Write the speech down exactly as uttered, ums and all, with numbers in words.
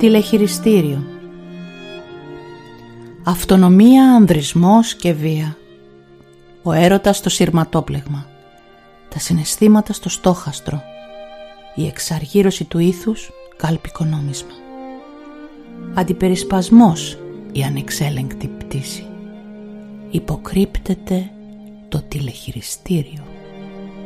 Τηλεχειριστήριο. Αυτονομία, ανδρισμός και βία. Ο έρωτας στο σειρματόπλεγμα. Τα συναισθήματα στο στόχαστρο. Η εξαργύρωση του ήθους κάλπικο νόμισμα. Αντιπερισπασμός η ανεξέλεγκτη πτήση. Υποκρύπτεται το τηλεχειριστήριο.